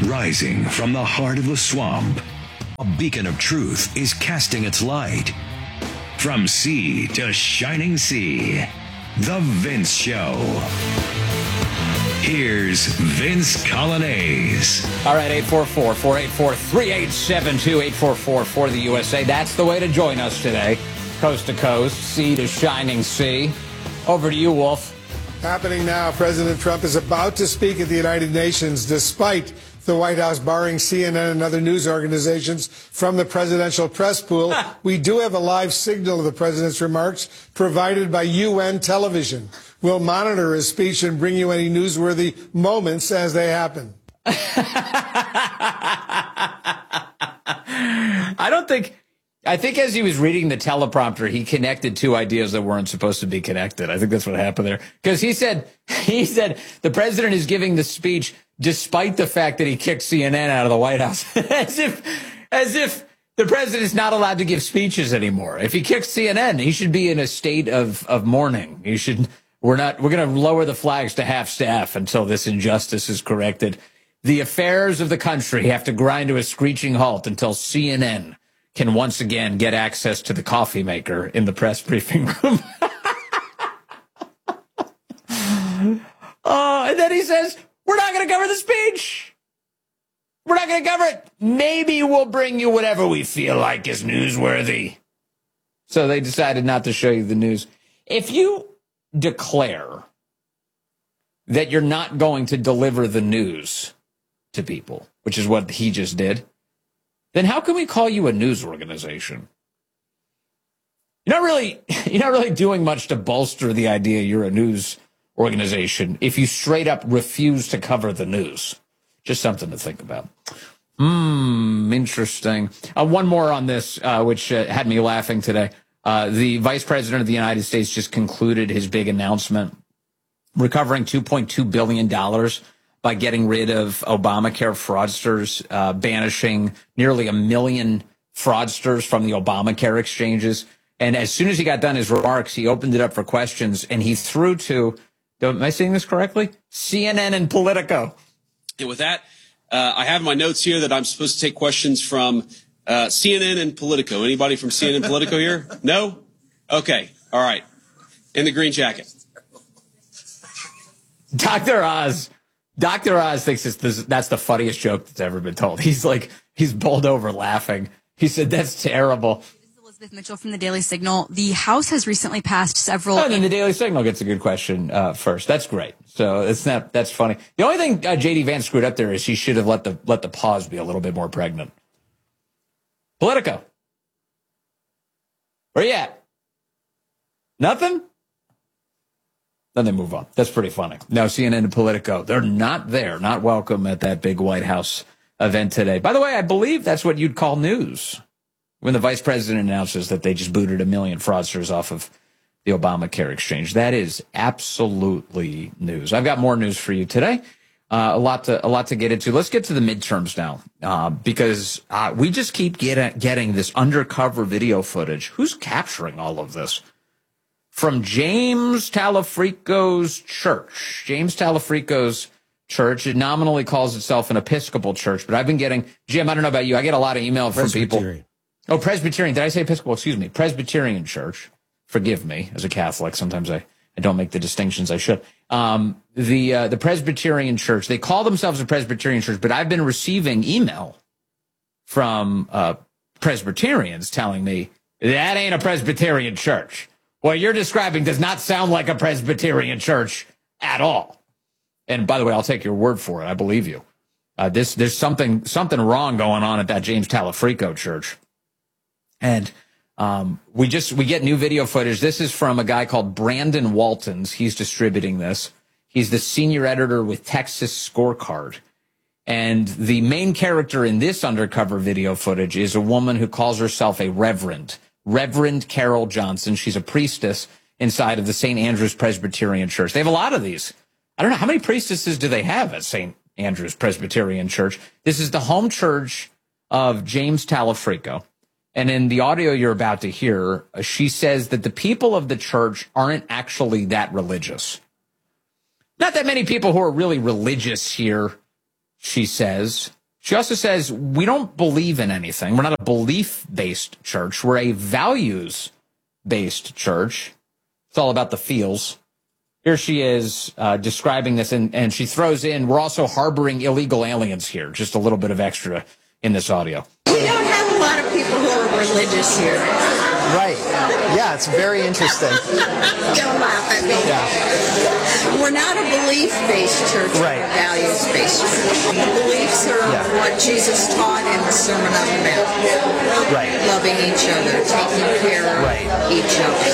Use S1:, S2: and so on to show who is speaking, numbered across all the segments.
S1: Rising from the heart of the swamp, a beacon of truth is casting its light. From sea to shining sea, The Vince Show. Here's Vince Coglianese.
S2: All right, 844-484-3872, 844 for the USA. That's the way to join us today. Coast to coast, sea to shining sea. Over to you, Wolf.
S3: Happening now. President Trump is about to speak at the United Nations despite the White House barring CNN and other news organizations from the presidential press pool. We do have a live signal of the president's remarks provided by UN television. We'll monitor his speech and bring you any newsworthy moments as they happen.
S2: I think as he was reading the teleprompter, he connected two ideas that weren't supposed to be connected. I think that's what happened there. Because he said the president is giving the speech despite the fact that he kicked CNN out of the White House. as if the president is not allowed to give speeches anymore. If he kicks CNN, he should be in a state of mourning. We're going to lower the flags to half staff until this injustice is corrected. The affairs of the country have to grind to a screeching halt until CNN can once again get access to the coffee maker in the press briefing room. And then he says, we're not going to cover the speech. We're not going to cover it. Maybe we'll bring you whatever we feel like is newsworthy. So they decided not to show you the news. If you declare that you're not going to deliver the news to people, which is what he just did, then how can we call you a news organization? You're not really doing much to bolster the idea you're a news organization if you straight up refuse to cover the news. Just something to think about. Interesting. One more on this, which had me laughing today. The vice president of the United States just concluded his big announcement, recovering $2.2 billion by getting rid of Obamacare fraudsters, banishing nearly 1 million fraudsters from the Obamacare exchanges. And as soon as he got done his remarks, he opened it up for questions, and he threw to, am I saying this correctly? CNN and Politico.
S4: And with that, I have my notes here that I'm supposed to take questions from CNN and Politico. Anybody from CNN and Politico here? No? Okay. All right. In the green jacket.
S2: Dr. Oz thinks that's the funniest joke that's ever been told. He's bowled over laughing. He said, that's terrible.
S5: This is Elizabeth Mitchell from the Daily Signal. The House has recently passed several...
S2: and then the Daily Signal gets a good question first. That's great. So that's funny. The only thing J.D. Vance screwed up there is he should have let the pause be a little bit more pregnant. Politico. Where you at? Nothing? Then they move on. That's pretty funny. Now, CNN and Politico, they're not there, not welcome at that big White House event today. By the way, I believe that's what you'd call news when the vice president announces that they just booted 1 million fraudsters off of the Obamacare exchange. That is absolutely news. I've got more news for you today. A lot to get into. Let's get to the midterms now, because we just keep getting this undercover video footage. Who's capturing all of this? From James Talafrico's church. James Talafrico's church. It nominally calls itself an Episcopal church, but I've been getting, Jim, I don't know about you, I get a lot of email from people. Oh, Presbyterian. Did I say Episcopal? Excuse me. Presbyterian church. Forgive me, as a Catholic. Sometimes I don't make the distinctions I should. The Presbyterian church, they call themselves a Presbyterian church, but I've been receiving email from Presbyterians telling me that ain't a Presbyterian church. What you're describing does not sound like a Presbyterian church at all. And by the way, I'll take your word for it. I believe you. There's something wrong going on at that James Talafrico church. And we get new video footage. This is from a guy called Brandon Waltons. He's distributing this. He's the senior editor with Texas Scorecard. And the main character in this undercover video footage is a woman who calls herself a Reverend Carol Johnson. She's a priestess inside of the St. Andrew's Presbyterian Church. They have a lot of these. I don't know. How many priestesses do they have at St. Andrew's Presbyterian Church? This is the home church of James Talafrico. And in the audio you're about to hear, she says that the people of the church aren't actually that religious. Not that many people who are really religious here she says. She also says, we don't believe in anything. We're not a belief-based church. We're a values-based church. It's all about the feels. Here she is describing this, and she throws in, we're also harboring illegal aliens here. Just a little bit of extra in this audio.
S6: We don't have a lot of people who are religious here.
S7: Right. Yeah, it's very interesting.
S6: Don't laugh at me.
S7: Yeah.
S6: We're not a belief-based church.
S7: Right.
S6: We're a values-based church. The beliefs are what Jesus taught in the Sermon on the Mount.
S7: Right.
S6: Loving each other, taking care of each other.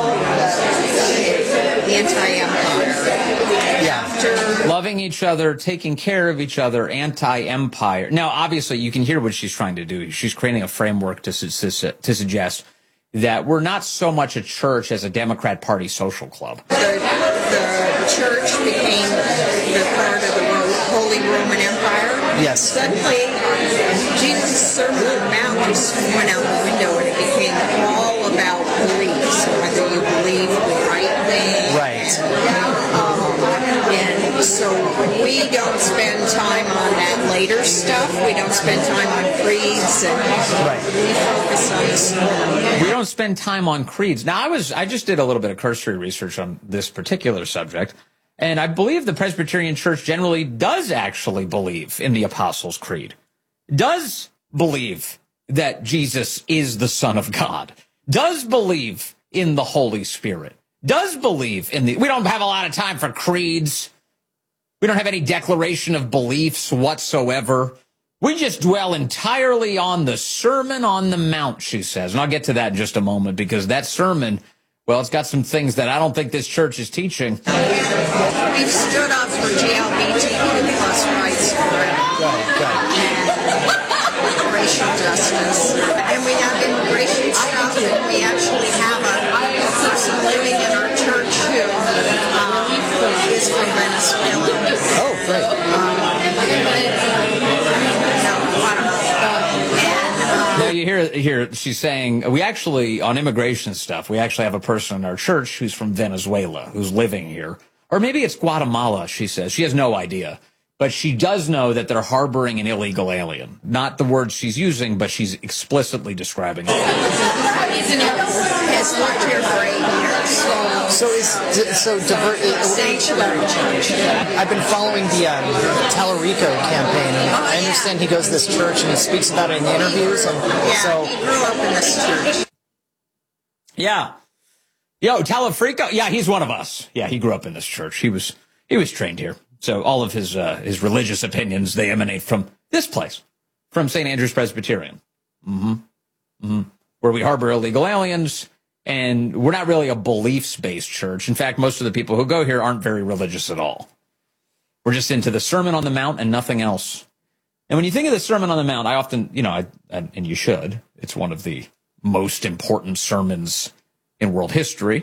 S6: Anti-empire.
S7: Yeah.
S2: Loving each other, taking care of each other, anti-empire. Now, obviously, you can hear what she's trying to do. She's creating a framework to suggest that we're not so much a church as a Democrat Party social club.
S6: The church became the part of the Holy Roman Empire.
S7: Yes.
S6: Suddenly, Jesus' Sermon on the Mount just went out the window, and it became all about beliefs, whether you believe the right thing.
S7: Right.
S6: And so we don't spend time on that later stuff. We don't spend time on creeds, and we focus on the sermon.
S2: We don't spend time on creeds. Now, I just did a little bit of cursory research on this particular subject, and I believe the Presbyterian Church generally does actually believe in the Apostles' Creed, does believe that Jesus is the Son of God, does believe in the Holy Spirit, does believe in we don't have a lot of time for creeds. We don't have any declaration of beliefs whatsoever. We just dwell entirely on the Sermon on the Mount, she says. And I'll get to that in just a moment, because that sermon, well, it's got some things that I don't think this church is teaching.
S6: We've stood up for GLBTQ plus rights and racial justice. And we have immigration stuff, and we actually have a person living in our church who is from Venezuela.
S7: Oh, great.
S2: Now you hear she's saying, we actually, on immigration stuff, we actually have a person in our church who's from Venezuela, who's living here. Or maybe it's Guatemala, she says. She has no idea. But she does know that they're harboring an illegal alien. Not the words she's using, but she's explicitly describing it.
S6: Has lived here for 8 years.
S7: I've been following the Tallarico campaign. I understand he goes to this church and he speaks about it in interviews. And
S6: he grew up in this church.
S2: Yeah. Yo, Tallarico? Yeah, he's one of us. Yeah, he grew up in this church. He was trained here. So all of his religious opinions, they emanate from this place, from St. Andrew's Presbyterian, where we harbor illegal aliens, and we're not really a beliefs-based church. In fact, most of the people who go here aren't very religious at all. We're just into the Sermon on the Mount and nothing else. And when you think of the Sermon on the Mount, I often, and you should, it's one of the most important sermons in world history.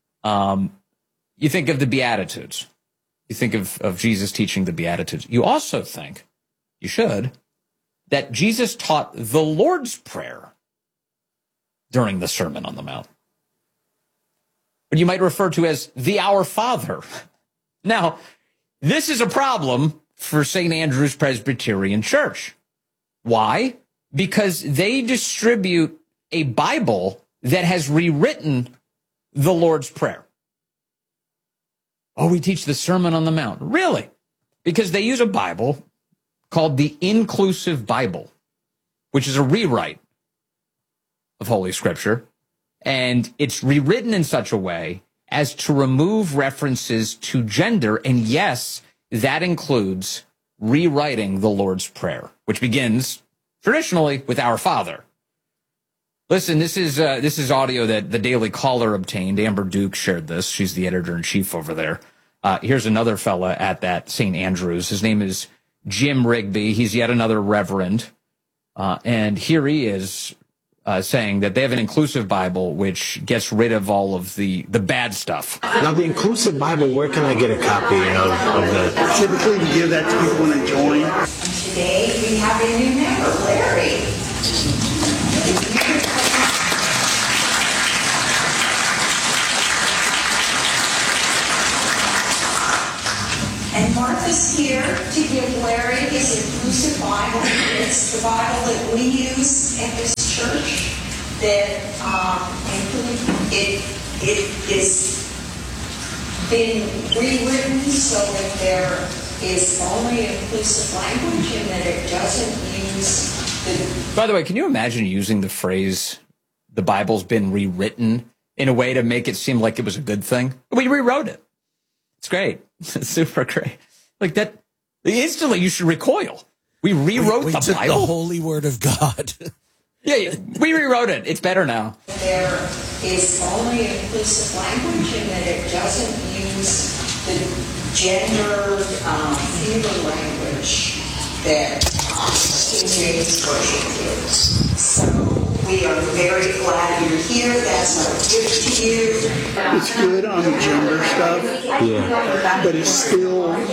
S2: You think of the Beatitudes. You think of Jesus teaching the Beatitudes. You also think, you should, that Jesus taught the Lord's Prayer during the Sermon on the Mount. What you might refer to as the Our Father. Now, this is a problem for St. Andrew's Presbyterian Church. Why? Because they distribute a Bible that has rewritten the Lord's Prayer. Oh, we teach the Sermon on the Mount. Really? Because they use a Bible called the Inclusive Bible, which is a rewrite of Holy Scripture. And it's rewritten in such a way as to remove references to gender. And yes, that includes rewriting the Lord's Prayer, which begins traditionally with Our Father. Listen, this is audio that the Daily Caller obtained. Amber Duke shared this. She's the editor-in-chief over there. Here's another fella at that St. Andrews. His name is Jim Rigby. He's yet another reverend. And here he is saying that they have an inclusive Bible which gets rid of all of the bad stuff.
S8: Now, the inclusive Bible, where can I get a copy of that?
S9: Typically, we give that to people when they join.
S6: Today, we have a new member, Larry. And Martha's here to give Larry his is the Bible that we use at this church that it is been rewritten so that there is only inclusive language and that it doesn't use the...
S2: By the way, can you imagine using the phrase, the Bible's been rewritten, in a way to make it seem like it was a good thing? We rewrote it. It's great. It's super great. Like that, instantly you should recoil. We rewrote the
S10: took
S2: Bible.
S10: The holy word of God.
S2: Yeah, we rewrote it. It's better now.
S6: There is only inclusive language and that it doesn't use the gendered theater language that King James Version uses. So we are very glad you're here. That's our gift to you.
S9: It's good on the gender stuff, but it's still on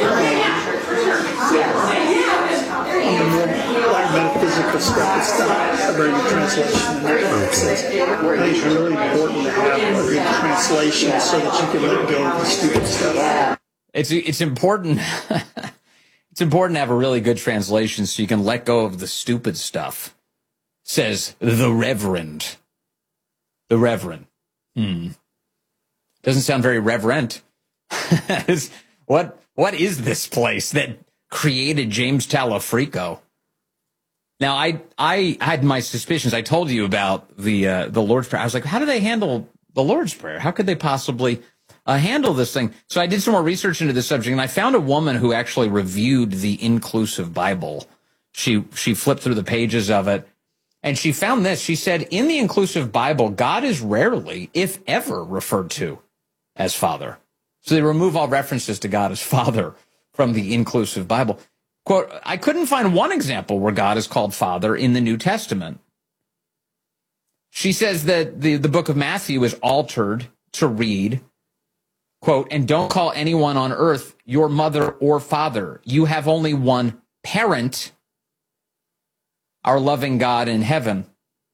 S9: the more like metaphysical stuff. It's not a very good translation. I think it's really important to have a good translation so that you can let go of the stupid stuff.
S2: It's important. It's important to have a really good translation so you can let go of the stupid stuff. Says the Reverend. The Reverend. Doesn't sound very reverent. What is this place that created James Talafrico? Now, I had my suspicions. I told you about the Lord's Prayer. I was like, how do they handle the Lord's Prayer? How could they possibly handle this thing? So I did some more research into this subject, and I found a woman who actually reviewed the Inclusive Bible. She flipped through the pages of it, and she found this. She said, in the Inclusive Bible, God is rarely, if ever, referred to as Father. So they remove all references to God as Father from the Inclusive Bible. Quote, I couldn't find one example where God is called Father in the New Testament. She says that the book of Matthew is altered to read, quote, and don't call anyone on earth your mother or father. You have only one parent, our loving God in heaven.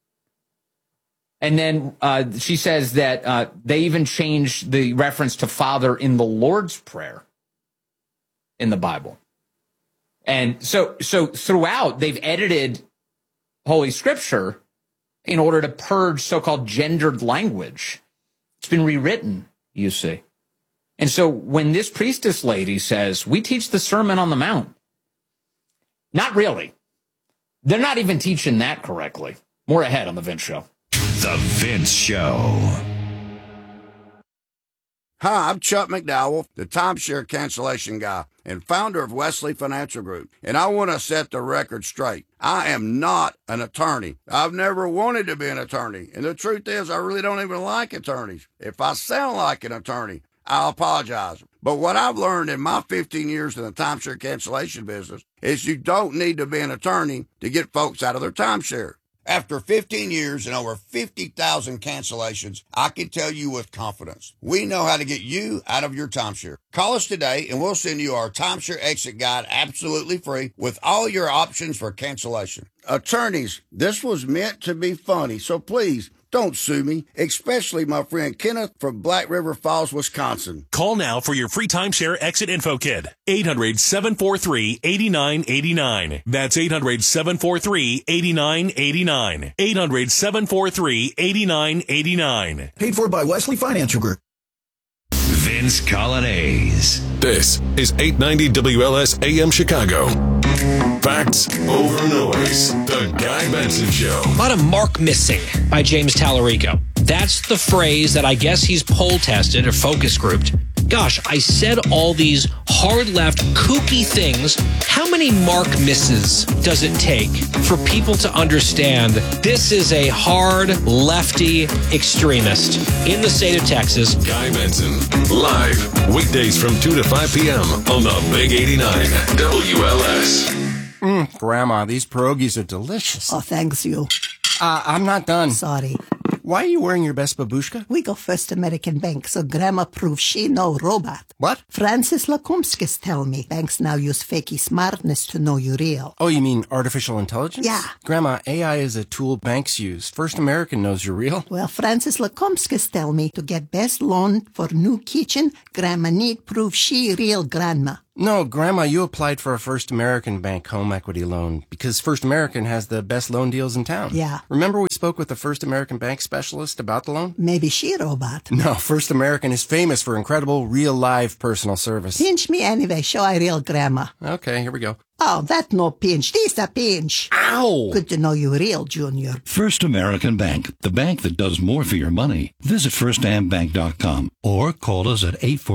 S2: And then she says that they even changed the reference to Father in the Lord's Prayer in the Bible. And so throughout, they've edited Holy Scripture in order to purge so-called gendered language. It's been rewritten, you see. And so when this priestess lady says, we teach the Sermon on the Mount, not really. They're not even teaching that correctly. More ahead on The Vince Show.
S1: The Vince Show.
S11: Hi, I'm Chuck McDowell, the timeshare cancellation guy and founder of Wesley Financial Group. And I want to set the record straight. I am not an attorney. I've never wanted to be an attorney. And the truth is, I really don't even like attorneys. If I sound like an attorney, I'll apologize. But what I've learned in my 15 years in the timeshare cancellation business is you don't need to be an attorney to get folks out of their timeshare. After 15 years and over 50,000 cancellations, I can tell you with confidence, we know how to get you out of your timeshare. Call us today and we'll send you our timeshare exit guide absolutely free with all your options for cancellation. Attorneys, this was meant to be funny, so please don't sue me, especially my friend Kenneth from Black River Falls, Wisconsin.
S12: Call now for your free timeshare exit info kit. 800-743-8989. That's 800-743-8989. 800-743-8989.
S13: Paid for by Wesley Financial Group.
S1: Vince Colonnese.
S14: This is 890 WLS AM Chicago. Facts over noise. The Guy Benson Show.
S15: A lot of mark missing by James Talarico. That's the phrase that I guess he's poll tested or focus grouped. Gosh, I said all these hard left kooky things. How many mark misses does it take for people to understand this is a hard lefty extremist in the state of Texas?
S14: Guy Benson, live weekdays from 2 to 5 p.m. on the Big 89 WLS.
S16: Grandma, these pierogies are delicious.
S17: Oh, thanks you.
S16: I'm not done.
S17: Sorry.
S16: Why are you wearing your best babushka?
S17: We go First American Bank, so Grandma proves she no robot.
S16: What?
S17: Francis Lakumskis tell me banks now use fakey smartness to know you real.
S16: Oh, you mean artificial intelligence?
S17: Yeah.
S16: Grandma, AI is a tool banks use. First American knows you're real.
S17: Well, Francis Lakumskis tell me to get best loan for new kitchen, Grandma need prove she real grandma.
S16: No, Grandma, you applied for a First American Bank home equity loan because First American has the best loan deals in town.
S17: Yeah.
S16: Remember we spoke with the First American Bank specialist about the loan?
S17: Maybe she a robot.
S16: No, First American is famous for incredible, real, live personal service.
S17: Pinch me anyway. Show I real grandma.
S16: Okay, here we go.
S17: Oh, that no pinch. This a pinch.
S16: Ow!
S17: Good to know you real, Junior.
S10: First American Bank, the bank that does more for your money. Visit firstambank.com or call us at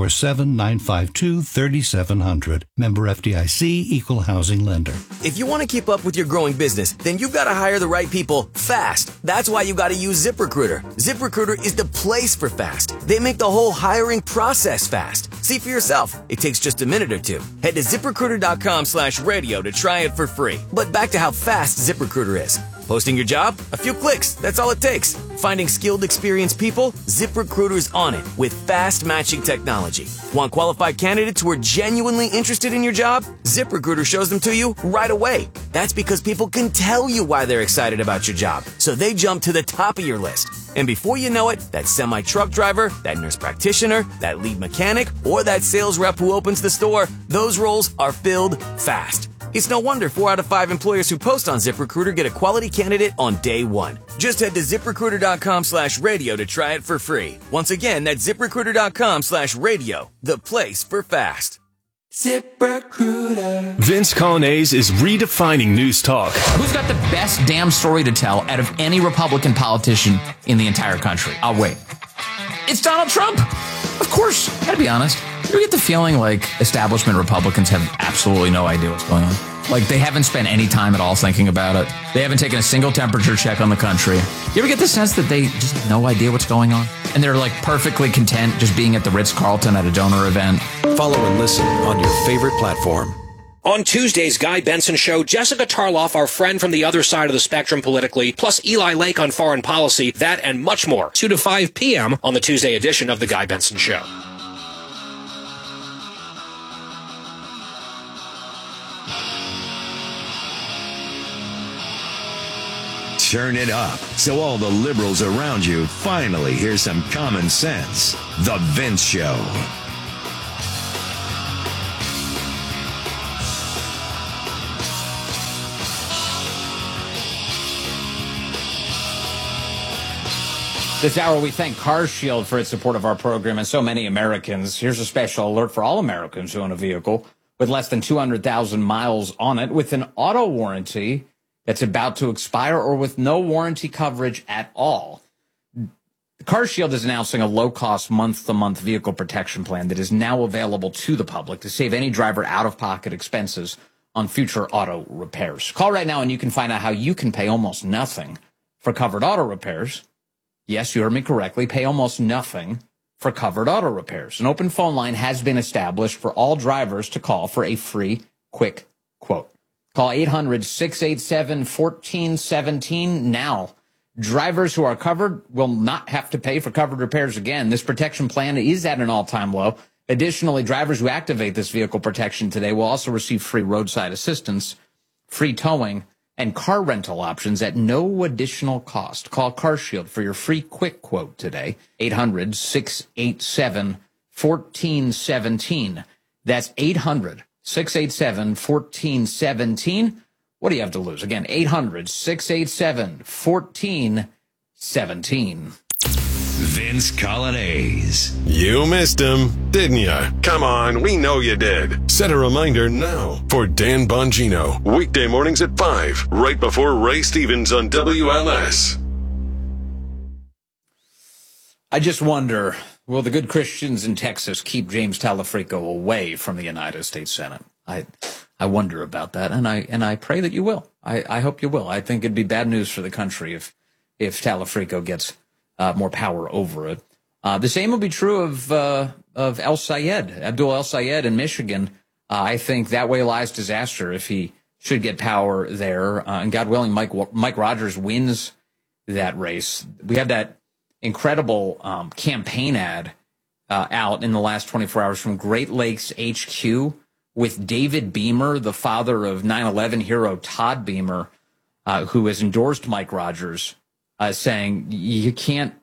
S10: 847-952-3700. Member FDIC, Equal Housing Lender.
S18: If you want to keep up with your growing business, then you've got to hire the right people fast. That's why you got to use ZipRecruiter. ZipRecruiter is the place for fast. They make the whole hiring process fast. See for yourself. It takes just a minute or two. Head to ZipRecruiter.com/radio to try it for free. But back to how fast ZipRecruiter is. Posting your job? A few clicks. That's all it takes. Finding skilled, experienced people? ZipRecruiter's on it with fast matching technology. Want qualified candidates who are genuinely interested in your job? ZipRecruiter shows them to you right away. That's because people can tell you why they're excited about your job, so they jump to the top of your list. And before you know it, that semi-truck driver, that nurse practitioner, that lead mechanic, or that sales rep who opens the store, those roles are filled fast. It's no wonder 4 out of 5 employers who post on ZipRecruiter get a quality candidate on day one. Just head to ZipRecruiter.com/radio to try it for free. Once again, that's ZipRecruiter.com/radio, the place for fast.
S19: ZipRecruiter. Vince Colonnese is redefining news talk.
S20: Who's got the best damn story to tell out of any Republican politician in the entire country? I'll wait. It's Donald Trump. Of course. Gotta be honest. You get the feeling like establishment Republicans have absolutely no idea what's going on. Like they haven't spent any time at all thinking about it. They haven't taken a single temperature check on the country. You ever get the sense that they just have no idea what's going on? And they're like perfectly content just being at the Ritz-Carlton at a donor event.
S21: Follow and listen on your favorite platform.
S15: On Tuesday's Guy Benson Show, Jessica Tarloff, our friend from the other side of the spectrum politically, plus Eli Lake on foreign policy, that and much more. 2 to 5 p.m. on the Tuesday edition of The Guy Benson Show.
S1: Turn it up so all the liberals around you finally hear some common sense. The Vince Show.
S2: This hour, we thank CarShield for its support of our program and so many Americans. Here's a special alert for all Americans who own a vehicle with less than 200,000 miles on it with an auto warranty that's about to expire or with no warranty coverage at all. CarShield is announcing a low-cost month-to-month vehicle protection plan that is now available to the public to save any driver out-of-pocket expenses on future auto repairs. Call right now and you can find out how you can pay almost nothing for covered auto repairs. Yes, you heard me correctly. Pay almost nothing for covered auto repairs. An open phone line has been established for all drivers to call for a free, quick quote. Call 800-687-1417 now. Drivers who are covered will not have to pay for covered repairs again. This protection plan is at an all-time low. Additionally, drivers who activate this vehicle protection today will also receive free roadside assistance, free towing, and car rental options at no additional cost. Call CarShield for your free quick quote today. 800-687-1417. That's 800-687-1417. What do you have to lose? Again, 800-687-1417.
S1: Vince Colonnese.
S14: You missed him, didn't ya? Come on, we know you did. Set a reminder now for Dan Bongino. Weekday mornings at 5, right before Ray Stevens on WLS.
S2: I just wonder, will the good Christians in Texas keep James Talafrico away from the United States Senate? I wonder about that, and I pray that you will. I hope you will. I think it'd be bad news for the country if Talafrico gets more power over it. The same will be true of El Sayed, Abdul El Sayed in Michigan. I think that way lies disaster if he should get power there. And God willing, Mike Rogers wins that race. We had that incredible campaign ad out in the last 24 hours from Great Lakes HQ with David Beamer, the father of 9/11 hero Todd Beamer, who has endorsed Mike Rogers, saying you can't,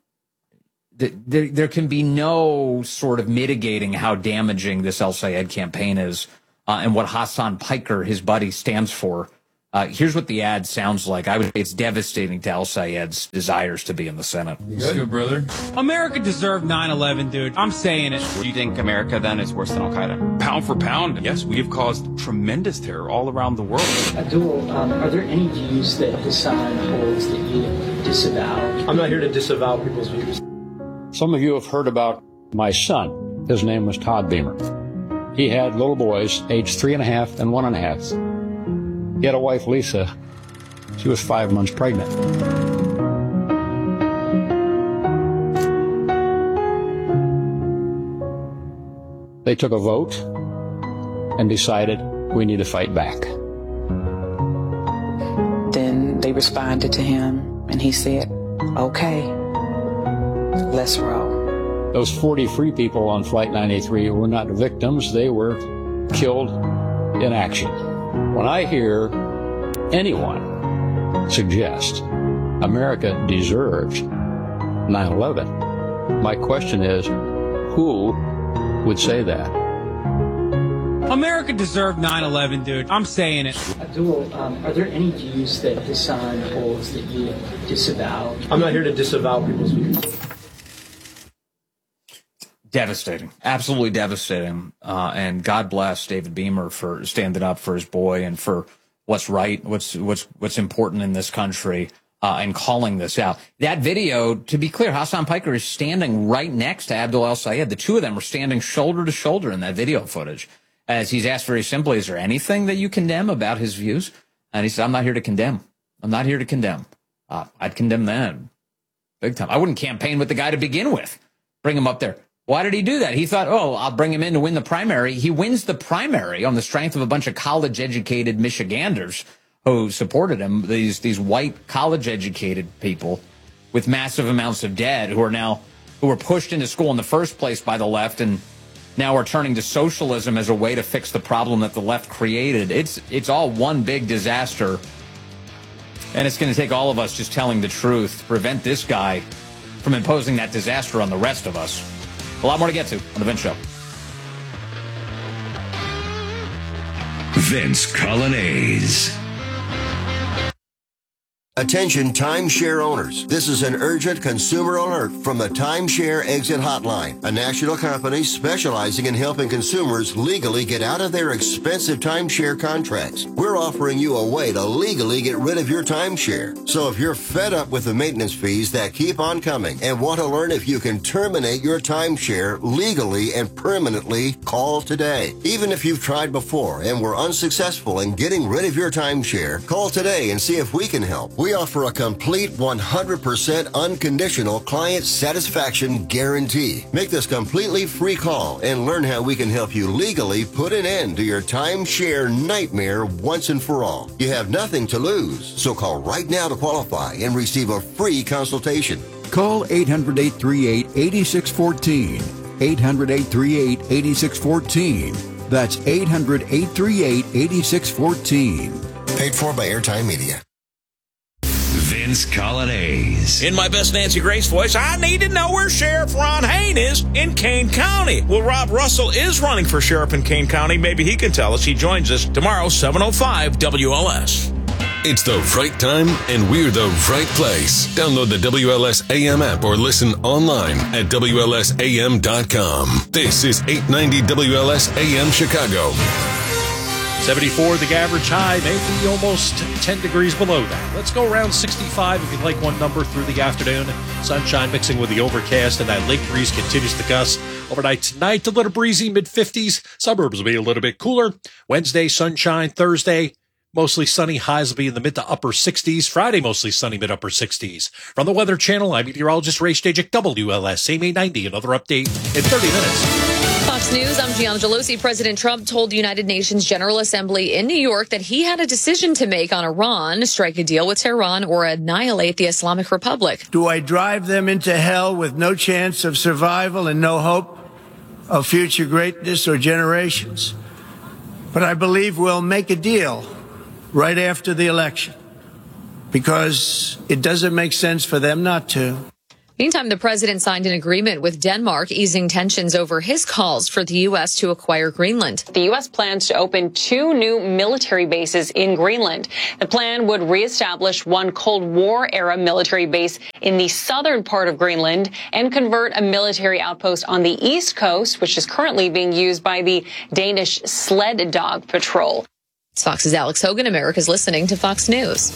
S2: there can be no sort of mitigating how damaging this El Sayed campaign is and what Hassan Piker, his buddy, stands for. Here's what the ad sounds like. I would say it's devastating to El-Sayed's desires to be in the Senate.
S3: Good, brother. America deserved 9/11, dude. I'm saying it.
S22: Do you think America then is worse than Al-Qaeda? Pound for pound, yes. We have caused tremendous terror all around the world.
S23: Abdul, are there any views that Hassan holds that you disavow?
S24: I'm not here to disavow people's views.
S25: Some of you have heard about my son. His name was Todd Beamer. He had little boys, aged 3.5 and 1.5. He had a wife, Lisa. She was 5 months pregnant. They took a vote and decided we need to fight back.
S26: Then they responded to him, and he said, okay, let's roll.
S25: Those 40 free people on Flight 93 were not victims. They were killed in action. When I hear anyone suggest America deserves 9/11, my question is, who would say that?
S3: America deserved 9/11, dude. I'm saying it.
S23: Abdul, are there any views that Hassan holds that you disavow?
S24: I'm not here to disavow people's views.
S2: Devastating, absolutely devastating. And God bless David Beamer for standing up for his boy and for what's right, what's important in this country, and calling this out. That video, to be clear, Hassan Piker is standing right next to Abdul El-Sayed. The two of them are standing shoulder to shoulder in that video footage. As he's asked very simply, is there anything that you condemn about his views? And he said, I'm not here to condemn. I'm not here to condemn. I'd condemn that big time. I wouldn't campaign with the guy to begin with. Bring him up there. Why did he do that? He thought, oh, I'll bring him in to win the primary. He wins the primary on the strength of a bunch of college-educated Michiganders who supported him, these white college-educated people with massive amounts of debt who were pushed into school in the first place by the left and now are turning to socialism as a way to fix the problem that the left created. It's all one big disaster, and it's going to take all of us just telling the truth to prevent this guy from imposing that disaster on the rest of us. A lot more to get to on The Vince Show.
S1: Vince Colonnese.
S27: Attention timeshare owners. This is an urgent consumer alert from the Timeshare Exit Hotline, a national company specializing in helping consumers legally get out of their expensive timeshare contracts. We're offering you a way to legally get rid of your timeshare. So if you're fed up with the maintenance fees that keep on coming and want to learn if you can terminate your timeshare legally and permanently, call today. Even if you've tried before and were unsuccessful in getting rid of your timeshare, call today and see if we can help. We offer a complete 100% unconditional client satisfaction guarantee. Make this completely free call and learn how we can help you legally put an end to your timeshare nightmare once and for all. You have nothing to lose, so call right now to qualify and receive a free consultation.
S13: Call 800-838-8614. 800-838-8614. That's 800-838-8614.
S27: Paid for by Airtime Media.
S1: Vince Colonnese.
S12: In my best Nancy Grace voice, I need to know where Sheriff Ron Hain is in Kane County. Well, Rob Russell is running for sheriff in Kane County. Maybe he can tell us. He joins us tomorrow, 7:05 WLS.
S14: It's the right time, and we're the right place. Download the WLS AM app or listen online at WLSAM.com. This is 890 WLS AM Chicago.
S28: 74, the average high, maybe almost 10 degrees below that. Let's go around 65 if you'd like one number through the afternoon. Sunshine mixing with the overcast, and that lake breeze continues to gust. Overnight tonight, a little breezy, mid-50s. Suburbs will be a little bit cooler. Wednesday, sunshine. Thursday, mostly sunny. Highs will be in the mid to upper 60s. Friday, mostly sunny, mid upper 60s. From the Weather Channel, I'm meteorologist Ray Stajik, WLS, same 890. Another update in 30 minutes.
S29: Fox News, I'm Gianna Gelosi. President Trump told the United Nations General Assembly in New York that he had a decision to make on Iran, strike a deal with Tehran or annihilate the Islamic Republic.
S30: Do I drive them into hell with no chance of survival and no hope of future greatness or generations? But I believe we'll make a deal right after the election because it doesn't make sense for them not to.
S29: Meantime, the president signed an agreement with Denmark, easing tensions over his calls for the U.S. to acquire Greenland.
S4: The U.S. plans to open 2 new military bases in Greenland. The plan would reestablish one Cold War-era military base in the southern part of Greenland and convert a military outpost on the east coast, which is currently being used by the Danish Sled Dog Patrol.
S29: It's Fox's Alex Hogan. America's listening to Fox News.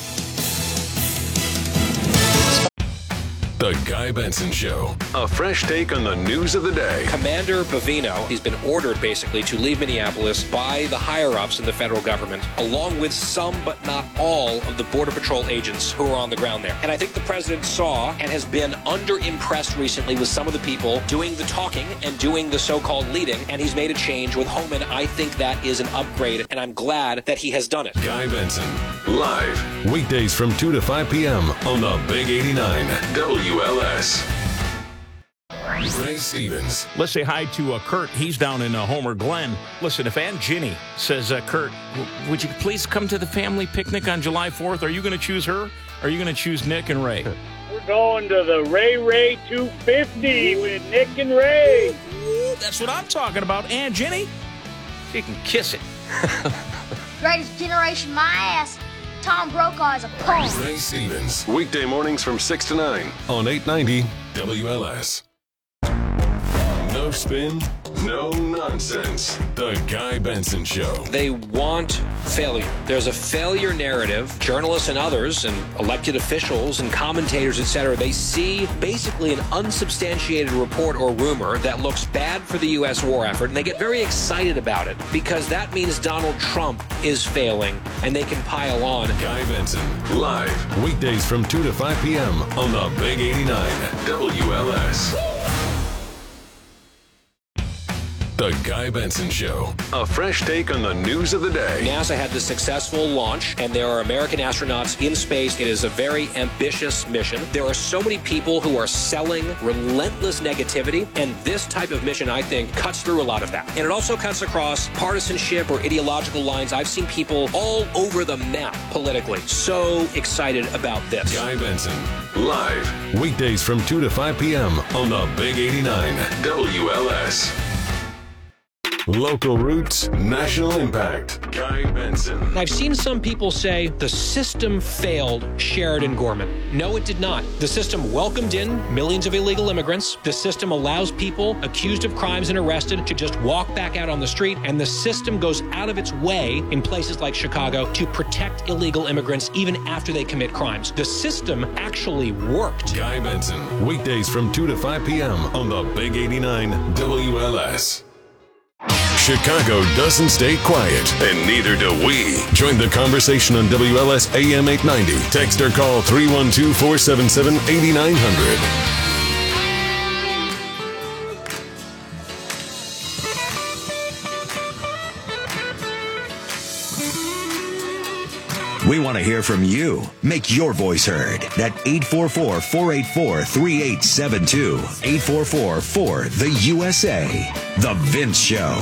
S14: The Guy Benson Show. A fresh take on the news of the day.
S15: Commander Bavino, he's been ordered basically to leave Minneapolis by the higher-ups in the federal government, along with some but not all of the Border Patrol agents who are on the ground there. And I think the president saw and has been underimpressed recently with some of the people doing the talking and doing the so-called leading, and he's made a change with Homan. I think that is an upgrade, and I'm glad that he has done it.
S14: Guy Benson, live, weekdays from 2 to 5 p.m. on the Big 89 WLS. Ray Stevens.
S12: Let's say hi to Kurt. He's down in Homer Glen. Listen, if Aunt Ginny says, Kurt, would you please come to the family picnic on July 4th? Are you going to choose her? Or are you going to choose Nick and Ray?
S5: We're going to the Ray 250 with Nick and Ray.
S12: Ooh, that's what I'm talking about. Aunt Ginny, she can kiss it.
S6: Greatest generation, my ass. Tom Brokaw is a punk.
S14: Ray Stevens. Weekday mornings from 6 to 9 on 890 WLS. No spin, no nonsense. The Guy Benson Show.
S15: They want failure. There's a failure narrative. Journalists and others and elected officials and commentators, etc., they see basically an unsubstantiated report or rumor that looks bad for the U.S. war effort, and they get very excited about it because that means Donald Trump is failing and they can pile on.
S14: Guy Benson, live, weekdays from 2 to 5 p.m. on the Big 89 WLS. The Guy Benson Show. A fresh take on the news of the day.
S15: NASA had the successful launch, and there are American astronauts in space. It is a very ambitious mission. There are so many people who are selling relentless negativity, and this type of mission, I think, cuts through a lot of that. And it also cuts across partisanship or ideological lines. I've seen people all over the map politically. So excited about this.
S14: Guy Benson, live, weekdays from 2 to 5 p.m. on the Big 89 WLS. Local roots, national impact. Guy Benson.
S15: I've seen some people say the system failed Sheridan Gorman. No, it did not. The system welcomed in millions of illegal immigrants. The system allows people accused of crimes and arrested to just walk back out on the street. And the system goes out of its way in places like Chicago to protect illegal immigrants even after they commit crimes. The system actually worked.
S14: Guy Benson. Weekdays from 2 to 5 p.m. on the Big 89 WLS. Chicago doesn't stay quiet, and neither do we. Join the conversation on WLS AM 890. Text or call 312-477-8900.
S1: We want to hear from you. Make your voice heard at 844-484-3872. 844-4-THE-USA. The Vince Show.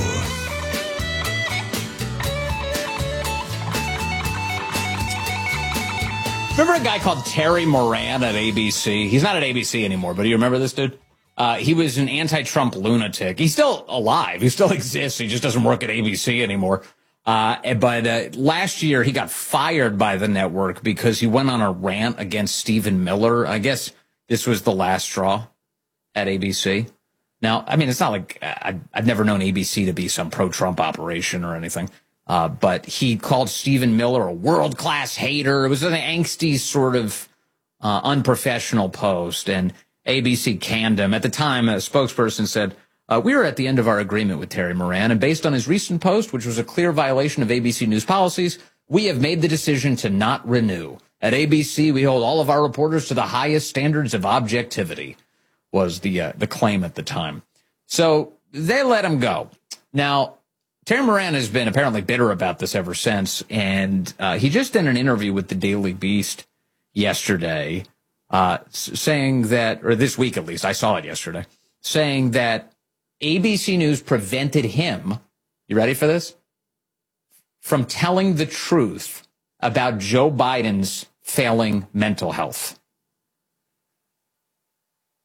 S2: Remember a guy called Terry Moran at ABC? He's not at ABC anymore, but do you remember this dude? He was an anti-Trump lunatic. He's still alive. He still exists. He just doesn't work at ABC anymore. But last year he got fired by the network because he went on a rant against Stephen Miller. I guess this was the last straw at ABC. Now, I mean, it's not like I've never known ABC to be some pro-Trump operation or anything. But he called Stephen Miller a world-class hater. It was an angsty sort of unprofessional post, and ABC canned him. At the time, a spokesperson said, we are at the end of our agreement with Terry Moran, and based on his recent post, which was a clear violation of ABC News policies, we have made the decision to not renew. At ABC, we hold all of our reporters to the highest standards of objectivity, was the claim at the time. So they let him go. Now, Terry Moran has been apparently bitter about this ever since, and he just did an interview with the Daily Beast yesterday, saying that, or this week at least, I saw it yesterday, saying that ABC News prevented him, you ready for this, from telling the truth about Joe Biden's failing mental health.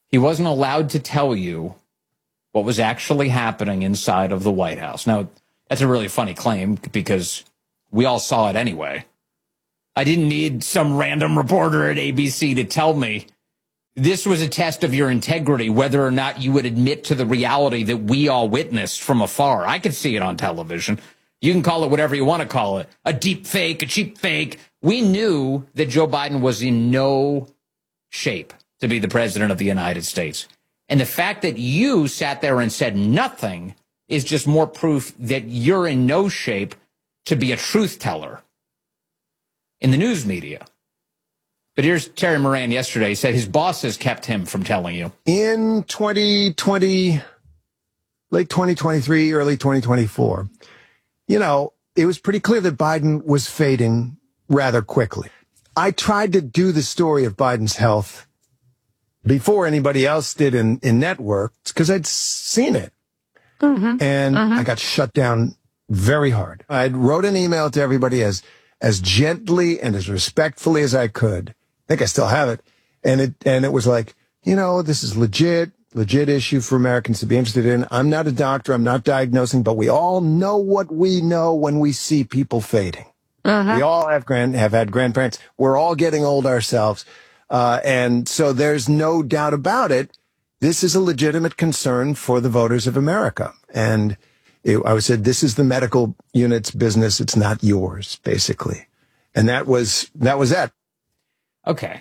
S2: He wasn't allowed to tell you what was actually happening inside of the White House. Now, that's a really funny claim because we all saw it anyway. I didn't need some random reporter at ABC to tell me this was a test of your integrity, whether or not you would admit to the reality that we all witnessed from afar. I could see it on television. You can call it whatever you want to call it, a deep fake, a cheap fake. We knew that Joe Biden was in no shape to be the president of the United States. And the fact that you sat there and said nothing is just more proof that you're in no shape to be a truth teller in the news media. But here's Terry Moran yesterday. He said his bosses kept him from telling you.
S7: In 2020, late 2023, early 2024, it was pretty clear that Biden was fading rather quickly. I tried to do the story of Biden's health before anybody else did in networks because I'd seen it. And I got shut down very hard. I wrote an email to everybody as gently and as respectfully as I could. I think I still have it. And it was like, this is legit issue for Americans to be interested in. I'm not a doctor. I'm not diagnosing, but we all know what we know when we see people fading. We all have had grandparents. We're all getting old ourselves. And so there's no doubt about it. This is a legitimate concern for the voters of America. And I said, this is the medical unit's business. It's not yours, basically. And that was that.
S2: Okay.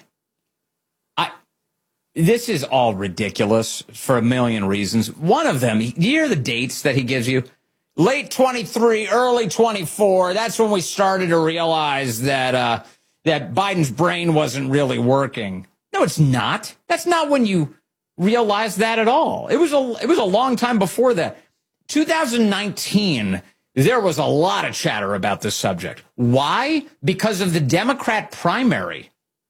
S2: This is all ridiculous for a million reasons. One of them, you hear the dates that he gives you? Late 23, early 24. That's when we started to realize that Biden's brain wasn't really working. No, it's not. That's not when you realized that at all. It was a long time before that. 2019, there was a lot of chatter about this subject. Why? Because of the Democrat primary.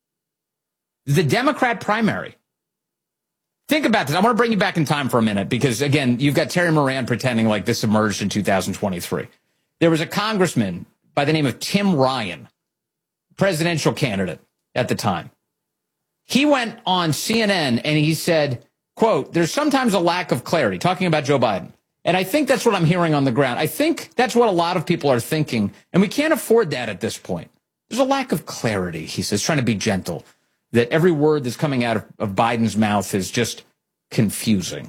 S2: The Democrat primary. Think about this. I want to bring you back in time for a minute because, again, you've got Terry Moran pretending like this emerged in 2023. There was a congressman by the name of Tim Ryan, presidential candidate at the time. He went on CNN and he said, quote, there's sometimes a lack of clarity, talking about Joe Biden. And I think that's what I'm hearing on the ground. I think that's what a lot of people are thinking, and we can't afford that at this point. There's a lack of clarity, he says, trying to be gentle, that every word that's coming out of Biden's mouth is just confusing.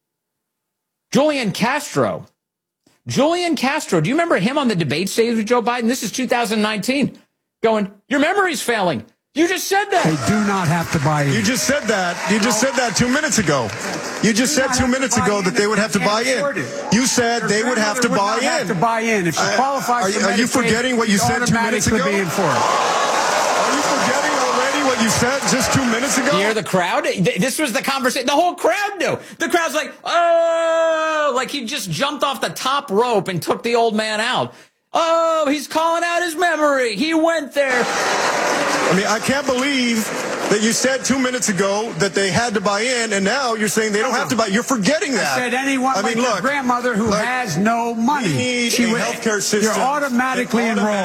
S2: Julian Castro, do you remember him on the debate stage with Joe Biden? This is 2019, going, your memory's failing. You just said that.
S8: They do not have to buy in.
S7: You just said that. You just said that 2 minutes ago. You just said 2 minutes ago that they would have to buy in. You said they would have to buy in.
S8: Have to buy in. If she qualifies for Medicaid,
S7: are you forgetting what you said 2 minutes ago?
S8: Be in for it.
S7: Are you forgetting already what you said just 2 minutes ago?
S2: You hear the crowd? This was the conversation. The whole crowd knew. The crowd's like, oh, like he just jumped off the top rope and took the old man out. Oh, he's calling out his memory. He went there.
S7: I mean, I can't believe that you said 2 minutes ago that they had to buy in, and now you're saying they don't have to buy. You're forgetting that.
S8: I said anyone your grandmother who has no money.
S7: We need a healthcare system.
S8: You're automatically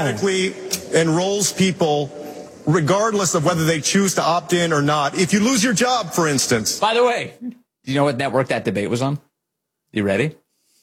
S7: enrolls people regardless of whether they choose to opt in or not. If you lose your job, for instance.
S2: By the way, do you know what network that debate was on? You ready?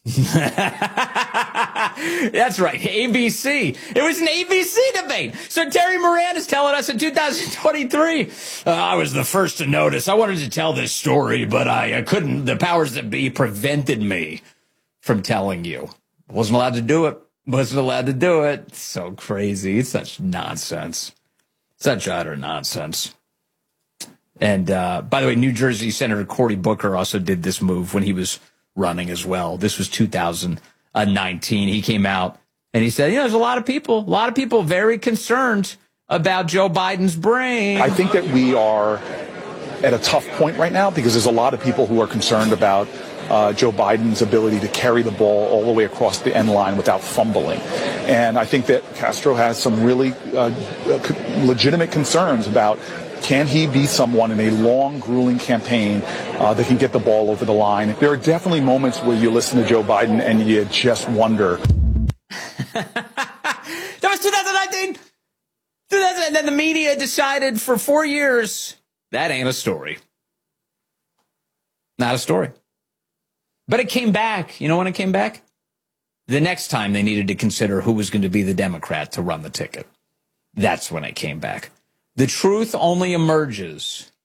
S2: That's right, ABC. It was an ABC debate. So Terry Moran is telling us in 2023, I was the first to notice. I wanted to tell this story, but I couldn't. The powers that be prevented me from telling you. Wasn't allowed to do it. It's so crazy. It's such nonsense. Such utter nonsense. And by the way, New Jersey Senator Cory Booker also did this move when he was running as well. This was 2019. He came out and he said, there's a lot of people very concerned about Joe Biden's brain.
S9: I think that we are at a tough point right now because there's a lot of people who are concerned about Joe Biden's ability to carry the ball all the way across the end line without fumbling. And I think that Castro has some really legitimate concerns about can he be someone in a long, grueling campaign that can get the ball over the line? There are definitely moments where you listen to Joe Biden and you just wonder.
S2: That was 2019. And then the media decided for 4 years, that ain't a story. Not a story. But it came back. You know when it came back? The next time they needed to consider who was going to be the Democrat to run the ticket. That's when it came back. The truth only emerges